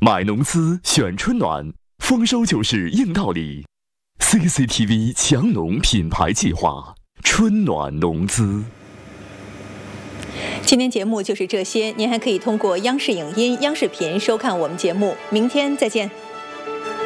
买农资选春暖，丰收就是硬道理。CCTV 强农品牌计划，春暖农资。 今天节目就是这些，您还可以通过央视影音、央视频收看我们节目。明天再见。